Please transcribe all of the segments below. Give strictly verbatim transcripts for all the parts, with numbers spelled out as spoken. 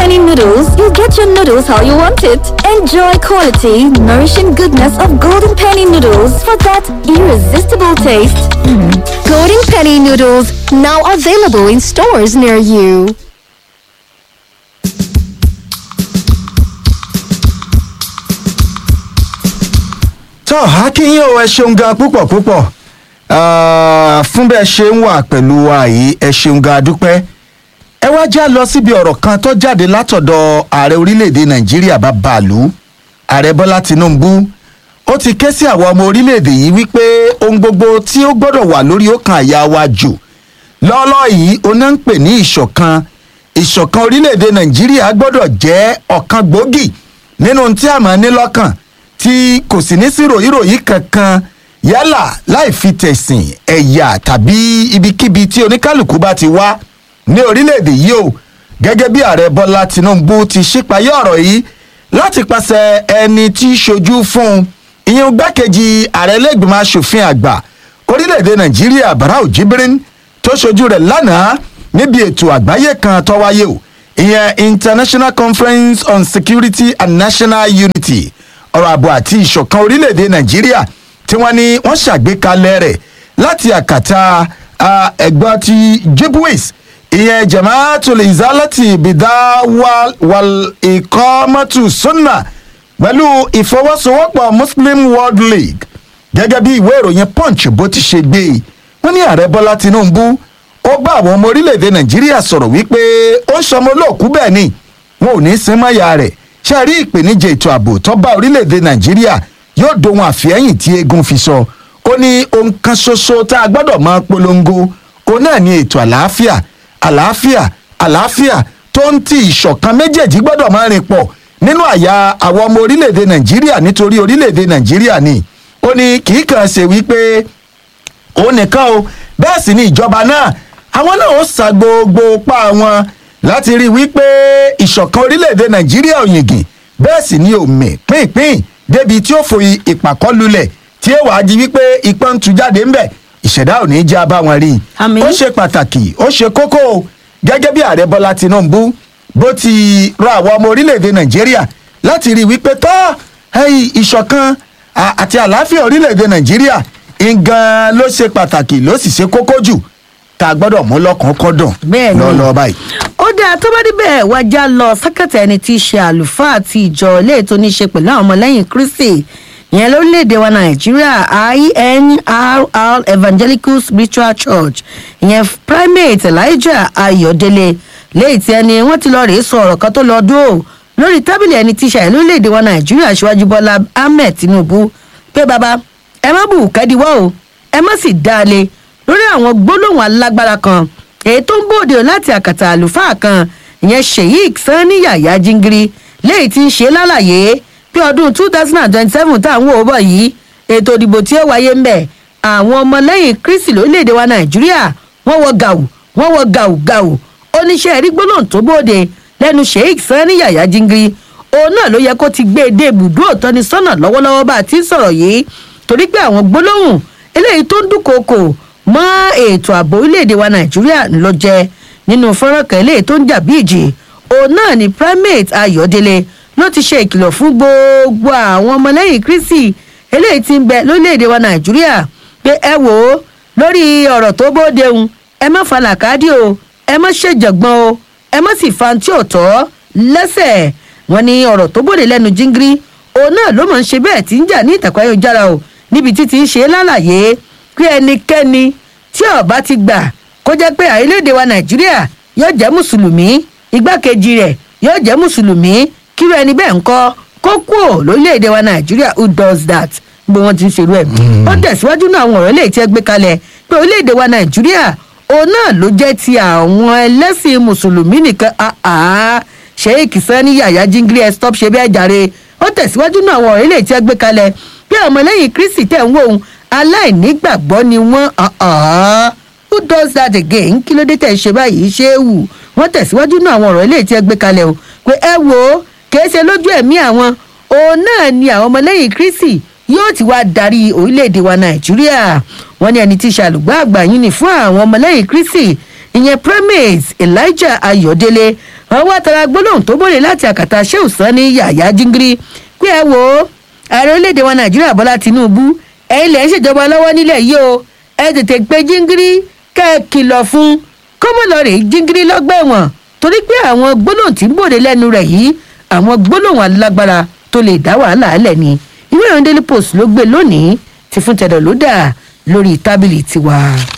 Penny noodles, you get your noodles how you want it. Enjoy quality, nourishing goodness of Golden Penny noodles for that irresistible taste. Mm. Golden Penny noodles, now available in stores near you. tó akínyìn o ẹ ṣeun gan púpọ̀ púpọ̀ fún bẹ́ẹ̀ ṣe ń wà pẹ̀lú wa yìí ẹ ṣeun gan dúpẹ́ ẹ wá já lọ síbi ọ̀rọ̀ kan tó jáde látọ̀dọ̀ ààrẹ orílẹ̀-èdè nàìjíríà bàbá ìlú ààrẹ bọ́lá tinubu ó ti ké sí àwọn ọmọ orílẹ̀-èdè yìí wípé ohun gbogbo tí ó gbọ́dọ̀ wà lórí ọkàn àyà wa jù lọ́ọ́lọ́ yìí oná ń pè ní ìṣọ̀kan ìṣọ̀kan orílẹ̀-èdè nàìjíríà gbọ́dọ̀ jẹ́ ọ̀kan gbòógì nínú tí a máa ní lọ́kàn tí kò sì ní sí ròyìnròyìn kankan yálà láì fi tẹ̀sìn ẹ̀yà tàbí ibikíbi tí oníkálukú bá ti wá ní orílẹ̀-èdè yìí o gẹ́gẹ́ bí ààrẹ bọ́lá tinubu ti ṣípayé ọ̀rọ̀ yìí láti pàṣẹ ẹni tí í ṣojú fún ìyẹn gbákejì ààrẹ lẹ́gbìmọ̀ asòfin àgbà orílẹ̀-èdè nàìjíríà barau jibrin tó ṣojú rẹ̀ lánàá níbi ètò àgbáyé kan tó wáyé o ìyẹn international conference on security and national unity ọ̀rọ̀ ààbò àti ìṣọ̀kan orílẹ̀-èdè nàìjíríà tí wọ́n ní wọ́n ṣàgbékalẹ̀ rẹ̀ láti àkàtà ẹgbẹ́ ti jibwis ìyẹn jamaatul izalati bidawal wal iqamatu sunna pẹ̀lú ìfọwọ́sowọ́pọ̀ muslim world league gẹ́gẹ́ bí ìwé ìròyìn punch bó ti ṣe gbé e wọ́n ní ààrẹ bọ́lá tinubu ó bá àwọn ọmọ orílẹ̀-èdè nàìjíríà sọ̀rọ̀ wípé ó ń sọmọ olóòkú bẹ́ẹ̀ ni wọn ò ní sin mọ́ya rẹ̀ ṣe rí ìpèníjà ètò ààbò tó bá orílẹ̀-èdè nàìjíríà yóò dohun àfihàn tí eégún fi sọ ó ní ohun kan ṣoṣo tá a gbọ́dọ̀ máa polongo òun náà ní ètò àlàáfíà àlàáfíà àlàáfíà tó ń ti ìṣọ̀kan méjèèjì gbọ́dọ̀ máa rìn pọ̀ nínú àyà àwọn ọmọ orílẹ̀-èdè nàìjíríà nítorí orílẹ̀-èdè nàìjíríà ni ó ní kì í kàn ṣe wípé òun nìkan o bẹ́ẹ̀ sì ni ìjọba náà àwọn náà ó sa gbogbo pa wọn láti rí wípé ìṣọ̀kan orílẹ̀-èdè nàìjíríà ò yìngìn bẹ́ẹ̀ sì ni òmè pínpín débi tí ó foyì ìpàkọ́ lulẹ̀ tí ó wàá di wípé ipá ń tu jáde ńbẹ̀ ìṣẹ̀dá ò ní já bá wọn rí i ó ṣe pàtàkì ó ṣe kókó gẹ́gẹ́ bí ààrẹ bọ́lá tinubu bó ti rọ àwọn ọmọ orílẹ̀-èdè nàìjíríà láti rí wípé tọ́ ìṣọ̀kan àti àlàáfíà orílẹ̀-èdè nàìjíríà ngan ló ṣe pàtàkì ló sì ṣe kókó jù tá a gbọ́dọ̀ mú lọ́kàn kọ́dọ̀ lọ́lọ́ báyìí. ó dáa tó bá débẹ̀ wájà lọ sákàtà ẹni tí í ṣe àlùfáà àti ìjọ ilé tó ní í ṣe pẹ̀lú àwọn ọmọlẹ́yìn kristi ìyẹn lórílẹ̀‐èdè wa nàìjíríà I N R R evangelical spiritual church ìyẹn primate elijah ayọ̀délé léyìí tí ẹni wọ́n ti lọ rèé sọ ọ̀rọ̀ kan tó lọ dúró lórí tábìlì ẹni tí í ṣe lórílẹ̀‐èdè wa nàìjíríà aṣíwájú bọ́lá ahmed tinubu pé baba ẹ má bù kẹ́díwọ́ o ẹ má sì dá a lé lórí àwọn gbólóhùn alágbára kan èyí tó ń bòde láti àkàtà àlùfáà kan ìyẹn sheik sanni yàyà jingiri léyìí tí ń ṣe lálàyé pé ọdún two thousand and twenty-seven táwọn ò bọ̀ yìí ètò ìdìbò tí ó wáyé ń bẹ̀ àwọn ọmọlẹ́yìn kristi lórílẹ̀‐èdè wa nàìjíríà wọ́n wọ gàù wọ́n wọ gàù gàù oníṣẹ́ ẹ̀rí gbólóhùn tó bòde lẹ́nu sheik sanni yàyà jingiri òun náà ló yẹ kó ti gbé e dé ibùdó ìtọ́nisọ́nà lọ́wọ́lọ́wọ́ bá a ti ń sọ̀rọ̀ yìí torí pé àwọn gbólóhùn eléyìí tó ń dúnkòokò mọ́ ètò ààbò orílẹ̀-èdè wa nàìjíríà ló jẹ́ nínú fọ́nrán kan eléyìí tó ń jà bí ìjì òun náà ni primate ayọ̀délé ló ti ṣe ìkìlọ̀ fún gbogbo àwọn ọmọlẹ́yìn kristi eléyìí tí ń bẹ lórílẹ̀-èdè wa nàìjíríà pé ẹ wò ó lórí ọ̀rọ̀ tó bóde ń ẹ má fa làkàdí o ẹ má ṣèjọ̀gbọ́n o ẹ má sì fa tí ò tọ́ lẹ́sẹ̀ wọn ni ọ̀rọ̀ tó bóde lẹ́nu jíngírí òun náà ló mọ̀ ń ṣe bẹ́ẹ̀ tí ń jà ní ìtàkùn ayélujára o níbi tí ti ń ṣe lálàyé pé ẹnikẹ́ni tí ọba ti gbà kó jẹ́ pé àìlédè wa nàìjíríà yóò jẹ́ mùsùlùmí igbákejì rẹ̀ yóò jẹ́ mùsùlùmí kíru ẹni bẹ́ẹ̀ ń kọ́ kó kúò lórílẹ̀‐èdè wa nàìjíríà who does that bí wọ́n ti ń ṣerú ẹ̀. ó tẹ̀síwájú náà àwọn ọ̀rọ̀ lè tẹ́ gbé kalẹ̀ pé orílẹ̀‐èdè wa nàìjíríà òun náà ló jẹ́ ti àwọn ẹlẹ́sìn mùsùlùmí nìkan sheik sanni yàyà jingiri ẹ stop ṣe bẹ́ẹ̀ jàre. ó tẹ̀síwájú náà àwọn ọ̀rọ̀ lè tẹ́ gbé kalẹ̀ pé ọmọlẹ́yìn kristi tẹ̀ ń wò ó aláìnígbàgbọ́ ni wọ́n who does that again kí ló dé tẹ̀ ṣe báyìí ṣé é wù wọ́n tẹ̀síwájú náà àwọn ọ̀rọ̀ eléyìí tí ẹ gbé kalẹ̀ o pé ẹ wò ó kìí ṣe lójú ẹ̀mí àwọn òun náà ni àwọn ọmọlẹ́yìn kristi yóò ti wá darí orílẹ̀-èdè wa nàìjíríà wọ́n ní ẹni tí ṣàlùgbọ́ àgbà yín ni fún àwọn ọmọlẹ́yìn kristi ìyẹn primate elijah ayọ̀délé wọn wá tara gbólóhùn tó bòde láti àkàtà Shehu Sani Yahaya Jingiri pé ẹ wo ààrẹ orílẹ̀-èdè wa Nàìjíríà Bọ́lá Tinubu ẹ̀yin lẹ̀ ń ṣèjọba lọ́wọ́ nílẹ̀ yìí o ẹ tètè gbé Jingiri kẹ́ ẹ kìlọ̀ fún kọ́mọlọ́rẹ̀ Jingiri lọ́gbà ẹ̀wọ̀n torí pé àwọn gbólóhùn tí ń bòde lẹ́nu rẹ̀ yìí àwọn gbólóhùn alágbára tó lè dá wàhálà lẹ̀ ni ìwé ìròyìn Daily Post ló gbé lónìí ti fún tẹ̀dọ̀ ló dà lórí tábìlì tiwa.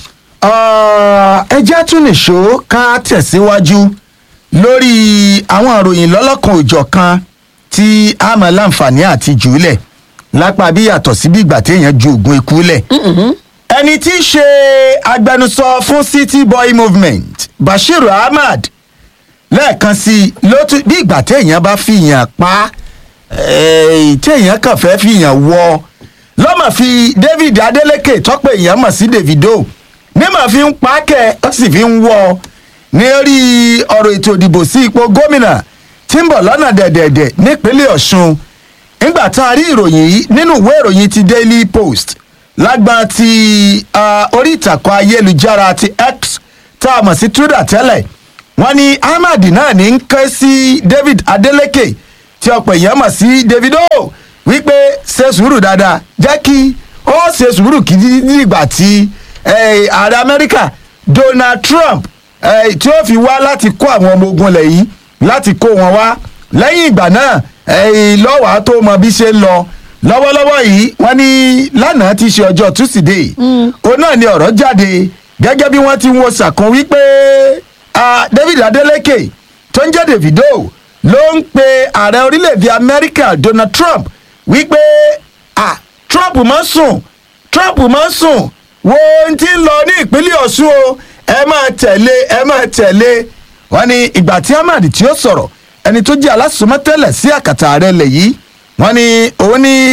ẹ jẹ́ tún nìṣó ká tẹ̀síwájú lórí àwọn ìròyìn lọ́lọ́kan òjọ̀kan tí a máa láǹfààní àti jùlẹ̀ lápá bí yàtọ̀ sí bí ìgbà téèyàn ju oògùn ikú lẹ̀. ẹni tí í ṣe agbẹnusọ fún City Boy Movement Bashir Ahmad lẹ́ẹ̀kan sí i ló tún bí ìgbà téèyàn bá fìyàn pa téèyàn kàn fẹ́ fìyàn wọ lọ́mọ̀ fi David Adeleke tọ́pẹ̀ èèyàn mọ̀ sí Davido ní màá fi ń pa kẹ́ ó sì fi ń wọ ní orí ọ̀rọ̀ ètò ìdìbò sí ipò gómìnà tí ń bọ̀ lọ́nà dẹ̀dẹ̀dẹ̀ nípínlẹ̀ Ọ̀ṣun nígbà tá a rí ìròyìn yìí nínú ìwé ìròyìn ti Daily Post lágbọn ti orí ìtàkùn ayélujára ti X tá a mọ̀ sí Twitter tẹ́lẹ̀ wọ́n ní Ahmad náà ní ń ké sí David Adeleke tí ọ̀pọ̀ èèyàn mọ̀ sí Davido wípé ṣe sùúrù dáadáa jẹ́ kí ó ṣe sùúrù kí nígbà tí ààrẹ Amẹ́ríkà Donald Trump tí ó fi wá láti kó àwọn ọmọ ogun lẹ̀ yìí láti kó wọn wá lẹ́yìn ìgbà náà lọ́wọ́ tó mọ bí ṣe ń lọ lọ́wọ́lọ́wọ́ yìí wọ́n ní lánàá ti ṣe ọjọ́ Tuesday òun náà ni ọ̀rọ̀ jáde gẹ́gẹ́ bí wọ́n ti ń wo sàkún wípé David Adeleke tó ń jẹ́ Davido ló ń pe ààrẹ orílẹ̀-èdè Amẹ́ríkà Donald Trump wípé ah Trump máa ń sùn Trump máa ń sùn wo ohun tí ń lọ ní ìpínlẹ̀ Ọ̀ṣun o ẹ máa tẹ̀lé ẹ máa tẹ̀lé wọ́n ní ìgbà tí Ahmad tí ó sọ̀rọ̀ ẹni tó jẹ́ alásùnmọ́tẹ́lẹ̀ sí àkàtà ààrẹ lẹ̀ yìí wọ́n ní òun ní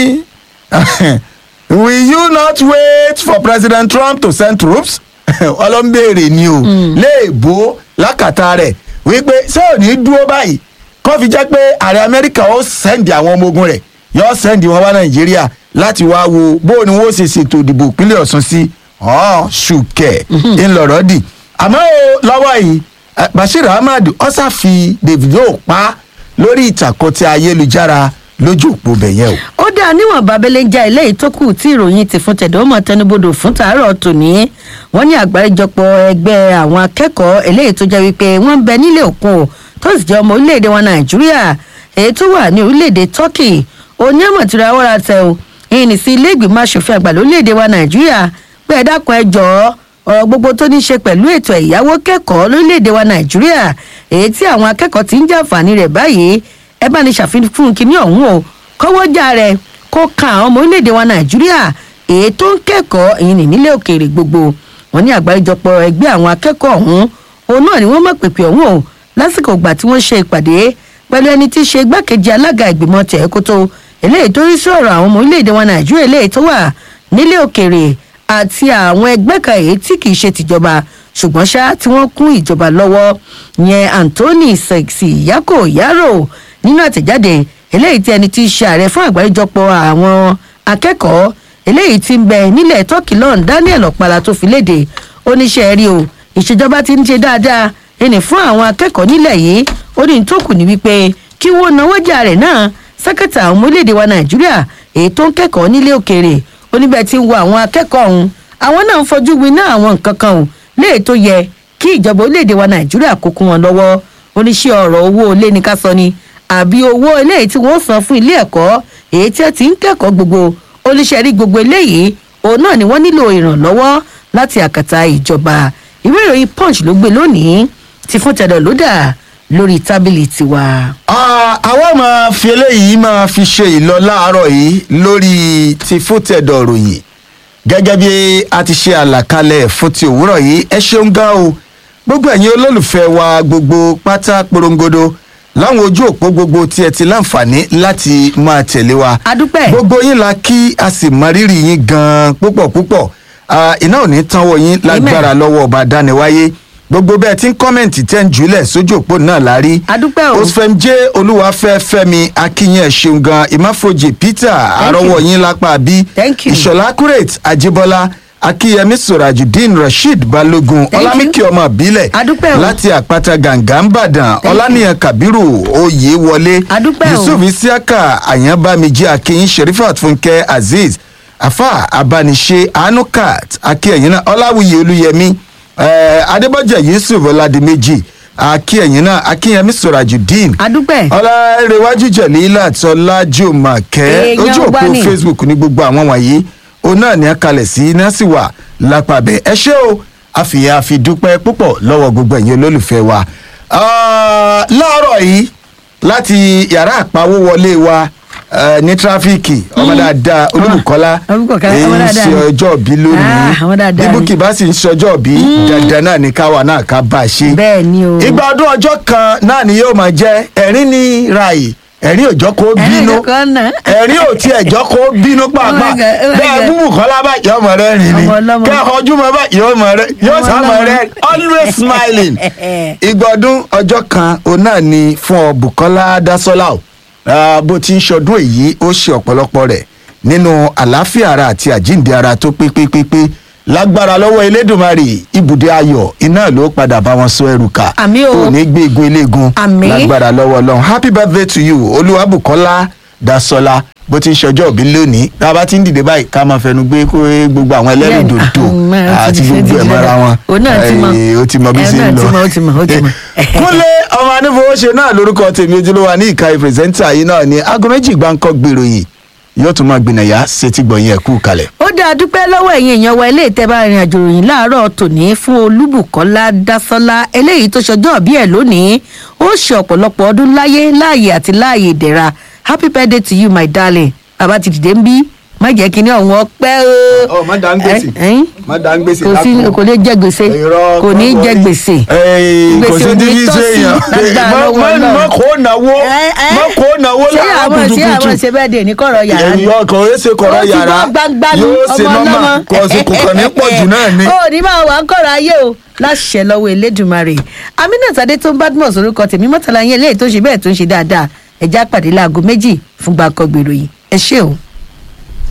will you not wait for President Trump to send troops ọlọ́mbèrè ni o léèbó lákàtà rẹ̀ wípé ṣé ò ní dúró báyìí kó fi jẹ́ pé ààrẹ Amẹ́ríkà ó sẹ́ndì àwọn ọmọ ogun rẹ̀ yóò sẹ́ndì wọn wá Nàìjíríà láti wá wo bó ni wọ́n ṣe ṣètò ìdìbò ìpínlẹ̀ Ọ̀ṣun sí ọ̀ ṣùkẹ́ ńlọrọ̀ dì àmọ́ lọ́wọ́ yìí Bashir Ahmad ọ̀sà fi Davido pa lórí ìtàkùn ti ayélujára lójú òpó bẹ̀yẹ o. ó dáa níwọ̀n babẹ́lẹ́ ń já ilé ìtókù tí ìròyìn ti fún tẹ̀dọ́mọ̀ tẹnubodò fún tàárọ̀ tòní wọ́n ní àgbáríjọpọ̀ ẹgbẹ́ àwọn akẹ́kọ̀ọ́ eléyìí tó jẹ́ wípé wọ́n ń bẹ nílé òkun o tó sì jẹ́ ọmọ orílẹ̀-èdè wa Nàìjíríà èyí tó wà ní orílẹ̀-èdè Turkey onímọ̀ tí ra wọ́ra tẹ o ìyìn sí ilé ìgbìmọ̀ asòfin àgbà lórílẹ̀-èdè wa Nàìjíríà pé ẹ dákun ẹ jọ̀ọ́ ọ̀rọ̀ gbogbo tó ní ṣe pẹ̀lú ètò ẹ̀yáwó kẹ́kọ̀ọ́ lórílẹ̀‐èdè wa Nàìjíríà èyí tí àwọn akẹ́kọ̀ọ́ ti ń jàǹfààní rẹ̀ báyìí ẹ bá ní ṣàfihàn kínní ọ̀hún o kọ́wọ́jà rẹ̀ kó kan àwọn ọmọ orílẹ̀‐èdè wa Nàìjíríà èyí tó ń kẹ́kọ̀ọ́ ìyìn nílé òkèèrè gbogbo wọn ní àgbáríjọpọ̀ ẹgbẹ́ àwọn akẹ́kọ̀ọ́ ọ̀hún òun náà ni wọ́n mọ̀ pèpè ọ̀hún o lásìkò ìgbà tí wọ́n ṣe ìpàdé pẹ̀lú ẹni tí í ṣe igbákejì alága ìgbìmọ̀ tẹ̀ẹ́kótó eléyìí tó rí sí ọ̀rọ̀ àwọn ọmọ orílẹ̀‐èdè wa Nàìjíríà eléyìí tó wà nílé òkèèrè àti àwọn ẹgbẹ́ kan èyí tí kì í ṣe tìjọba ṣùgbọ́n ṣá tí wọ́n kún ìjọba lọ́wọ́ yẹn Anthony Sexy Yako Yaro nínú àtẹ̀jáde eléyìí tí ẹni tí í ṣe ààrẹ fún àgbáríjọpọ̀ àwọn akẹ́kọ̀ọ́ eléyìí tí ń bẹ nílẹ̀ Turkey lọ́n Daniel Ọ̀pálá tó fi léde oníṣẹ́ rí o ìṣèjọba ti ń ṣe dáadáa ẹni fún àwọn akẹ́kọ̀ọ́ nílẹ̀ yìí ó ní tó kù ní wípé kí wọ́n náwó jà rẹ̀ náà sẹ́kẹ̀tà àwọn orílẹ̀-èdè wa Nàìjíríà èyí tó ń kẹ́kọ̀ọ́ nílé òkèèrè oníbẹ̀ tí ń wo àwọn akẹ́kọ̀ọ́ ọ̀hún àwọn náà ń fojú winá àwọn nǹkan kan ò léè tó yẹ kí ìjọba orílẹ̀-èdè wa Nàìjíríà kó kún wọn lọ́wọ́ oníṣẹ́ ọ̀rọ̀ owó ilé ní ká sọ ni àbí owó eléyìí tí wọ́n san fún ilé ẹ̀kọ́ èyí tí ẹ ti ń kẹ́kọ̀ọ́ gbogbo oníṣẹ́ rí gbogbo eléyìí òun náà ni wọ́n nílò ìrànlọ́wọ́ láti àkàtà ìjọba ìwé ìròyìn Punch ló gbé lónìí ti fún tẹ̀dọ̀ lódà lórí tábìlì tiwa. àwọn máa fi eléyìí máa fi ṣe ìlọ láàárọ̀ yìí lórí ti fún tẹ̀dọ̀ ròyìn gẹ́gẹ́ bí a ti ṣe àlàkalẹ̀ fún ti òwúrọ̀ yìí ẹ ṣeun gan o gbogbo ẹ̀yin olólùfẹ́ wa gbogbo pátá porongodo láwọn ojú òpó gbogbo tí ẹ ti láǹfààní láti máa tẹ̀lé wa. adúpẹ́. gbogbo yín la kí a sì mọ rírì yín gan púpọ̀ púpọ̀ iná ò ní tán wọ yín lágbára lọ́wọ́ ọba dániwáyé gbogbo bẹ́ẹ̀ tí ń kọ́mẹ̀ntì tẹ́ ń jùlẹ̀ sójú òpó náà lárí. adúpẹ́ o. osfem j olúwafẹ́ fẹ́mi akínyẹ̀ ṣeun gan ìmáfojì peter arọ́wọ́ yín lápá bí. thank you. ìṣọ̀lá accurate ajíbọ́lá akíyẹmí sọ̀ràjùdín rasheed balógun Thank you. ọlámíkì ọmọ ìbílẹ̀ Adúpẹ́ o. láti àpáta gàǹgà ńbàdàn ọláníyàn kabiru oyèwọlé Adúpẹ́ o. yusuf isiaka àyànbámijì akínyìn sherifat fúnkẹ́ azeez afa abániṣe anukat akíyẹ̀yìn náà ọláwìyí olúyẹmí eh, adébọ́jà yusuf ọládìméjì akíyẹ̀yìn náà akíyẹmí sọ̀ràjùdín adúpẹ́. ọlárẹ̀wájú jẹ̀lílà tọ́lájúmọ̀kẹ́ Èèyàn ojú wá òpó ní. facebook ní gbogbo àwọn wọ̀nyí òun náà ní a kalẹ̀ sí násìwà lápàbẹ̀ ẹ ṣé o àfihàn àfidúpẹ́ púpọ̀ lọ́wọ́ gbogbo ẹ̀yin olólùfẹ́ wa. Ah, láàárọ̀ yìí láti yàrá àpawówọlé wa eh, ní tráfíìkì ọmọ dáadáa olúbùkọ́lá Olúbùkọ́lá, ọmọ èyí dáadáa ṣe ni. ọjọ́ òbí lónìí Ah, ọmọ dáadáa bí ni. búkì bá sì ń ṣọjọ́ òbí dandan náà ní káwa náà ká bá a ṣe bẹ́ẹ̀ ni o. ìgbà ọdún ọjọ́ kan náà ni yóò máa jẹ́ ẹ̀rín ní ràì ẹ̀rín òjọ́ kó Ẹ̀rín bínú òjọ́ kan náà. ẹ̀rín ò tí ẹ̀jọ́ kó bínú pàápàá Oh my God, oh my bẹ́ẹ̀ God. búbù kọ́lá bá yọ ọmọ rẹ rìn ni Ọmọ ọlọ́mọ. kẹ́ ọjú mọ́ bá yọ ọmọ rẹ yóò Ọmọ sá ọmọ ọlọ́mọ. rẹ always smiling ìgbà ọdún ọjọ́ kan òun náà ni fún ọ Bùkọ́lá Dásọ́lá o Ah, bó ti ń ṣọdún èyí ó ṣe ọ̀pọ̀lọpọ̀ rẹ̀ nínú àlàáfíà ara àti àjíǹde ara tó pé pé pé pé lágbára lọ́wọ́ elédùnmarè ibùdó ayọ̀ iná ló padà bá wọn sọ ẹrù ká Àmín o. ò ní gbé egun eléegun Àmín. lágbára lọ́wọ́ ọlọ́run happy birthday to you Olúwabùkọ́lá Dásọ́lá bó ti ń ṣọjọ́ òbí lónìí tá a bá ti ń dìde báyìí ká máa fẹnu gbé kó gbogbo àwọn ẹlẹ́rìí dòdò àti gbogbo ẹ̀ mọ́ra wọn òun náà ti mọ Eh, ó ti mọ bí ẹ̀ ṣe náà ń ti lọ mọ ó ti mọ ó ti mọ. kúnlé ọmọ anífowóṣe náà lórúkọ tèmi ojúlówó ní ìka ìpírẹsẹ́ńtà yìí náà ni aago méjì gbáǹkọ́ gbèrò yìí yóò tún máa gbìnàyà sétí gbọ̀nyìn ẹ̀kú kalẹ̀. ó dáa dúpẹ́ lọ́wọ́ ẹ̀yin èèyàn wa ilé ìtẹ́bà ìrìn àjò ròyìn láàárọ̀ tòní fún Olúbùkọ́lá Dásọ́lá eléyìí tó ṣọjọ́ bí ẹ̀ lónìí ó ṣe ọ̀pọ̀lọpọ̀ ọdún láyé láàyè àti láàyè ìdẹ̀ra happy birthday to you my darling bàbá ti dìde ń bí má jẹ́ kí ní ọ̀hún ọpẹ́ o. ọ má dá ń gbèsè Ẹ- ẹ́n? má dá ń gbèsè kò sí lápò. kò lè jẹ gbèsè Irọ́, kò ní kọ́ jẹ wọlé. gbèsè. Ẹ́ẹ̀, kò Gbèsè sí ò ní dídí tọ́ sí sí èèyàn lágbára Má- lọ́wọ́ má- Ọlọ́run. má kó náwó Ẹ- ẹ? má kó náwó ṣé lára àwọn ṣé àwọn kùtùkùtù ṣe bẹ́ẹ̀ dè ní kọ̀rọ̀ yàrá ni. èyí ọkọ̀ yóò ṣe kọ̀rọ̀ Ó ti yàrá bọ́ gbangba nu, yóò ṣe ọmọ nọ́mà ọlọ́mọ. kò sí kò kàn ní pọ̀ jù náà ni. ó ní máa wà ń kọ̀rọ̀ ayé o láṣẹ lọ́wọ́ Elédùmarè Aminat Adétún Badmus orúkọ tèmi mọ́tàlá yẹn eléyìí tó ń ṣe bẹ́ẹ̀ tó ń ṣe dáadáa ẹ̀já pàdé láago méjì fún gbàkọ́ gbèrò yìí ẹ ṣé o.